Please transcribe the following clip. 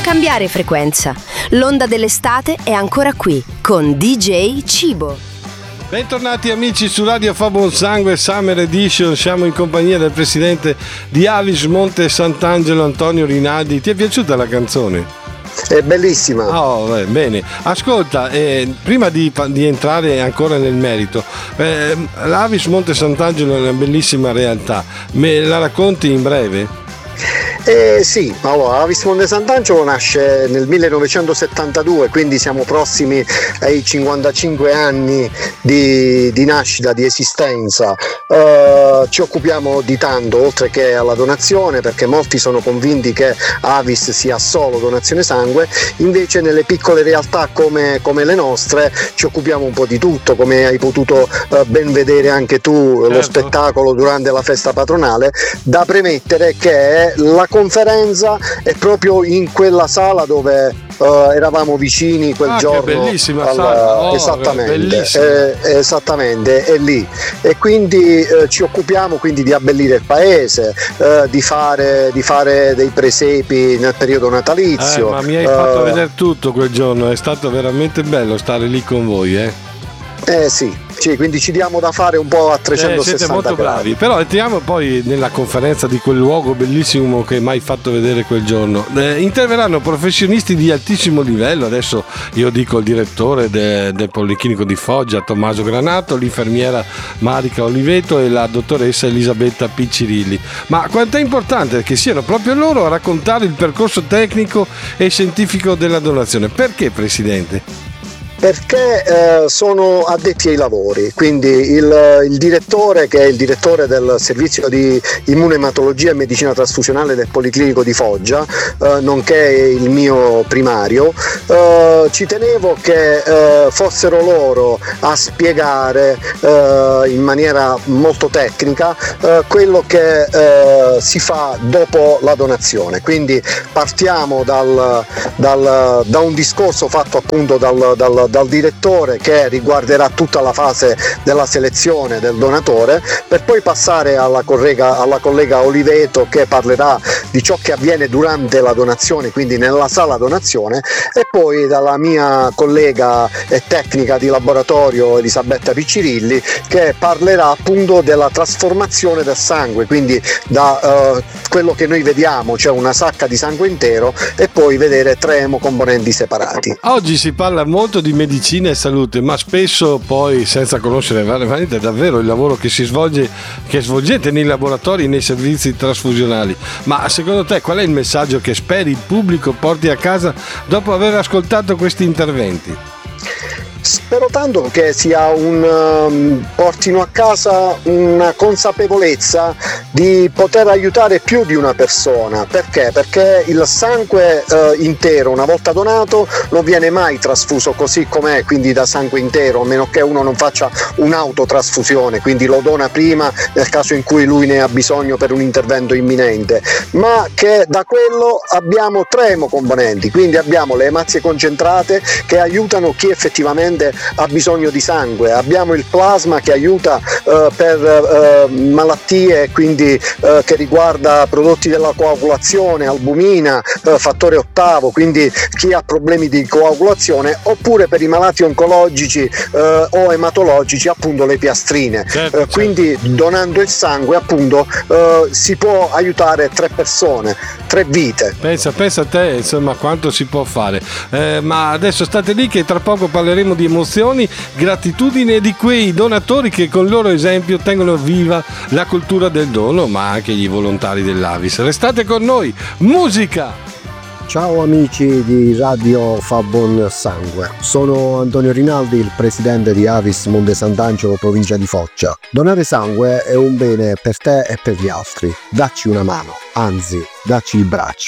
cambiare frequenza. L'onda dell'estate è ancora qui con DJ Cibo. Bentornati amici su Radio Fa Buon Sangue Summer Edition. Siamo in compagnia del presidente di Avis Monte Sant'Angelo, Antonio Rinaldi. Ti è piaciuta la canzone? È bellissima. Oh, bene. Ascolta, prima di entrare ancora nel merito, l'Avis Monte Sant'Angelo è una bellissima realtà. Me la racconti in breve? Sì, allora Avis Monte Sant'Angelo nasce nel 1972, quindi siamo prossimi ai 55 anni di nascita, di esistenza. Ci occupiamo di tanto, oltre che alla donazione, perché molti sono convinti che Avis sia solo donazione sangue. Invece nelle piccole realtà come le nostre ci occupiamo un po' di tutto, come hai potuto ben vedere anche tu. Certo. Lo spettacolo durante la festa patronale. Da premettere che la conferenza è proprio in quella sala dove eravamo vicini quel giorno. Che bellissima sala. Esattamente, è lì. E quindi ci occupiamo quindi di abbellire il paese, di fare dei presepi nel periodo natalizio. Ma mi hai fatto vedere tutto quel giorno, è stato veramente bello stare lì con voi, Sì, quindi ci diamo da fare un po' a 360 siete molto gradi. bravi. Però entriamo poi nella conferenza di quel luogo bellissimo che mi hai fatto vedere quel giorno. Interverranno professionisti di altissimo livello. Adesso io dico il direttore del Policlinico di Foggia, Tommaso Granato, l'infermiera Marica Oliveto e la dottoressa Elisabetta Piccirilli. Ma quanto è importante che siano proprio loro a raccontare il percorso tecnico e scientifico della donazione. Perché, Presidente? Perché sono addetti ai lavori, quindi il direttore, che è il direttore del servizio di immunematologia e medicina trasfusionale del Policlinico di Foggia, nonché il mio primario, ci tenevo che fossero loro a spiegare in maniera molto tecnica quello che si fa dopo la donazione. Quindi partiamo da un discorso fatto appunto dal direttore, che riguarderà tutta la fase della selezione del donatore, per poi passare alla collega Oliveto, che parlerà di ciò che avviene durante la donazione, quindi nella sala donazione, e poi dalla mia collega e tecnica di laboratorio Elisabetta Piccirilli, che parlerà appunto della trasformazione del sangue, quindi da quello che noi vediamo, cioè una sacca di sangue intero, e poi vedere 3 emocomponenti separati. Oggi si parla molto di medicina e salute, ma spesso poi, senza conoscere veramente davvero il lavoro che svolgete nei laboratori e nei servizi trasfusionali. Ma secondo te qual è il messaggio che speri il pubblico porti a casa dopo aver ascoltato questi interventi? Spero tanto che portino a casa una consapevolezza di poter aiutare più di una persona. Perché? Perché il sangue intero, una volta donato, non viene mai trasfuso così com'è, quindi da sangue intero, a meno che uno non faccia un'autotrasfusione, quindi lo dona prima nel caso in cui lui ne ha bisogno per un intervento imminente, ma che da quello abbiamo 3 emocomponenti, quindi abbiamo le emazie concentrate che aiutano chi effettivamente ha bisogno di sangue, abbiamo il plasma che aiuta per malattie, quindi che riguarda prodotti della coagulazione, albumina, fattore ottavo, quindi chi ha problemi di coagulazione, oppure per i malati oncologici o ematologici appunto le piastrine. Certo. Quindi donando il sangue appunto si può aiutare 3 persone, 3 vite. Pensa a te, insomma, quanto si può fare. Ma adesso state lì che tra poco parleremo di emozioni, gratitudine di quei donatori che con il loro esempio tengono viva la cultura del dono, ma anche gli volontari dell'Avis. Restate con noi, musica! Ciao amici di Radio Fa Buon Sangue, sono Antonio Rinaldi, il presidente di Avis Monte Sant'Angelo, provincia di Foggia. Donare sangue è un bene per te e per gli altri. Dacci una mano, anzi, dacci il braccio.